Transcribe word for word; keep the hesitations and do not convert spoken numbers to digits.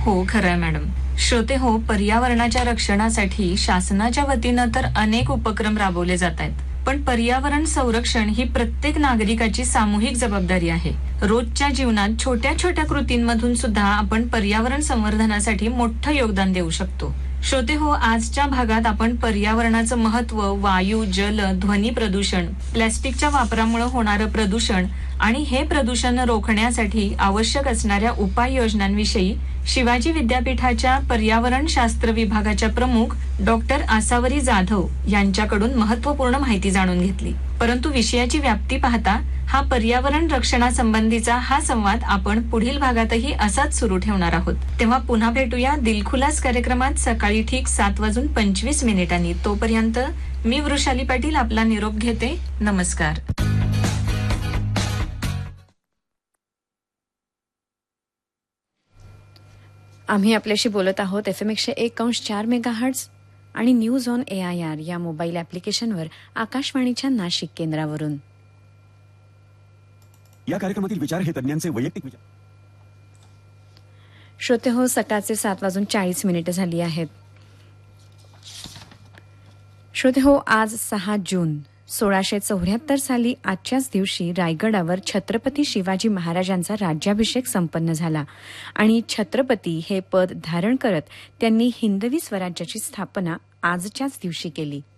हो, खरंय मॅडम. श्रोते हो, पर्यावरणाच्या रक्षणासाठी शासनाच्या वतीनं तर अनेक उपक्रम राबवले जात आहेत. पण पर्यावरण संरक्षण ही प्रत्येक नागरिकाची सामूहिक जबाबदारी आहे. रोजच्या जीवनात छोट्या छोट्या कृतींमधून सुद्धा आपण पर्यावरण संवर्धनासाठी मोठं योगदान देऊ शकतो. श्रोते हो, आजच्या भागात आपण पर्यावरणाचं महत्व, वायू, जल, ध्वनी प्रदूषण, प्लॅस्टिकच्या वापरामुळे होणारं प्रदूषण आणि हे प्रदूषण रोखण्यासाठी आवश्यक असणाऱ्या उपाययोजनांविषयी शिवाजी विद्यापीठाच्या पर्यावरण शास्त्र विभागाच्या प्रमुख डॉक्टर आसावरी जाधव यांच्याकडून महत्त्वपूर्ण माहिती जाणून घेतली. परंतु विषयाची व्याप्ती पाहता हा पर्यावरण रक्षणासंबंधीचा हा संवाद आपण पुढील भागातही असाच सुरू ठेवणार आहोत. तेव्हा पुन्हा भेटूया दिलखुलास कार्यक्रमात सकाळी ठीक सात वाजून पंचवीस मिनिटांनी. तोपर्यंत मी वृषाली पाटील आपला निरोप घेते. नमस्कार. आम्ही आपल्याशी बोलत आहोत एफ एम एकशे एक अंश चार मेगाहर्ट्झ आणि news on A I R या मोबाईल ऍप्लिकेशनवर आकाशवाणीच्या नाशिक केंद्रावरून. या कार्यक्रमातील विचार हे तज्ञांचे वैयक्तिक विचार. श्रोते हो, सकाळचे सात वाजून चाळीस मिनिटं झाली आहेत. श्रोते हो, आज सहा जून सोळाशे चौऱ्याहत्तर साली आजच्याच दिवशी रायगडावर छत्रपती शिवाजी महाराजांचा राज्याभिषेक संपन्न झाला आणि छत्रपती हे पद धारण करत त्यांनी हिंदवी स्वराज्याची स्थापना आजच्याच दिवशी केली.